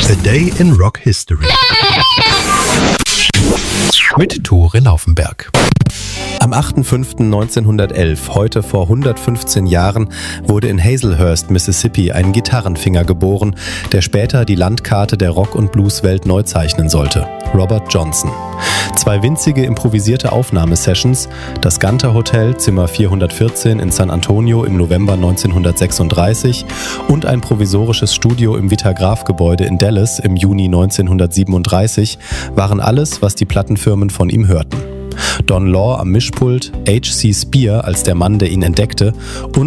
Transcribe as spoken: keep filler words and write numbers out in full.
A Day in Rock History mit Tore Laufenberg. Am achter fünfter neunzehnhundertelf, heute vor hundertfünfzehn Jahren, wurde in Hazlehurst, Mississippi, ein Gitarrenfinger geboren, der später die Landkarte der Rock- und Blueswelt neu zeichnen sollte: Robert Johnson. Zwei winzige improvisierte Aufnahmesessions, das Gunter Hotel, Zimmer vierhundertvierzehn in San Antonio im November neunzehnhundertsechsunddreißig und ein provisorisches Studio im Vitagraph-Gebäude in Dallas im Juni neunzehnhundertsiebenunddreißig waren alles, was die Plattenfirmen von ihm hörten. Don Law am Mischpult, H C Spear als der Mann, der ihn entdeckte, und